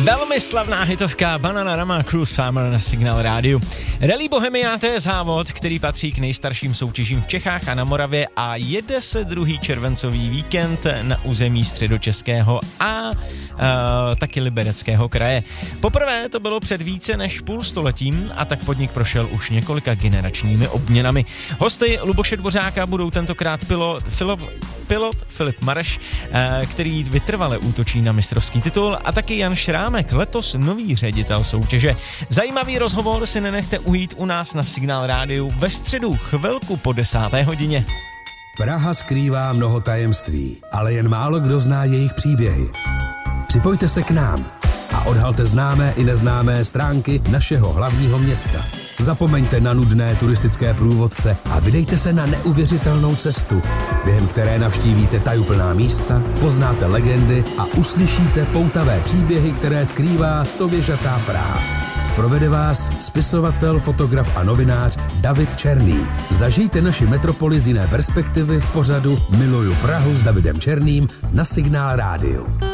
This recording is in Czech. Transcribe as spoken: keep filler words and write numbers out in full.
Velmi slavná hitovka Bananarama Cruel Summer na Signál rádiu. Rally Bohemia, to je závod, který patří k nejstarším soutěžím v Čechách a na Moravě a jede se druhý červencový víkend na území Středočeského a uh, taky Libereckého kraje. Poprvé to bylo před více než půl stoletím a tak podnik prošel už několika generačními obměnami. Hosty Luboše Dvořáka budou tentokrát pilot, pilot, pilot Filip Mareš, uh, který vytrvale útočí na mistrovský titul, a taky Jan Šrámek, letos nový ředitel soutěže. Zajímavý rozhovor si nenechte ujít u nás na Signál rádiu ve středu chvilku po desáté hodině. Praha skrývá mnoho tajemství, ale jen málo kdo zná jejich příběhy. Připojte se k nám a odhalte známé i neznámé stránky našeho hlavního města. Zapomeňte na nudné turistické průvodce a vydejte se na neuvěřitelnou cestu, během které navštívíte tajuplná místa, poznáte legendy a uslyšíte poutavé příběhy, které skrývá stověžatá Praha. Provede vás spisovatel, fotograf a novinář David Černý. Zažijte naši metropoli z jiné perspektivy v pořadu Miluju Prahu s Davidem Černým na Signál rádiu.